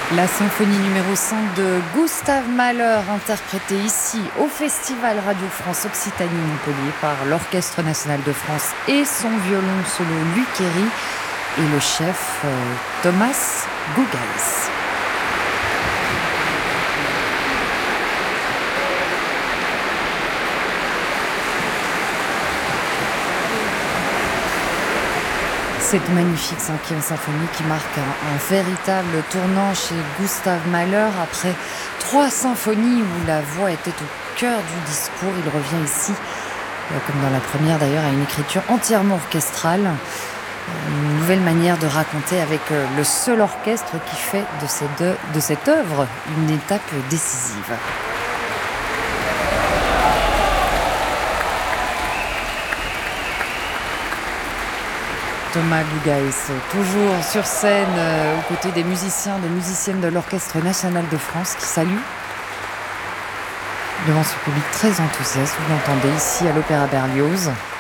La symphonie numéro 5 de Gustave Mahler, interprétée ici au Festival Radio France Occitanie Montpellier par l'Orchestre National de France et son violon solo Louis Quéry et le chef Thomas Gougaïs. Cette magnifique 5e symphonie qui marque un véritable tournant chez Gustave Mahler. Après 3 symphonies où la voix était au cœur du discours, il revient ici, comme dans la première d'ailleurs, à une écriture entièrement orchestrale. Une nouvelle manière de raconter avec le seul orchestre qui fait de cette œuvre une étape décisive. Thomas Gougaïs, toujours sur scène aux côtés des musiciens, des musiciennes de l'Orchestre National de France qui saluent devant ce public très enthousiaste. Vous l'entendez ici à l'Opéra Berlioz.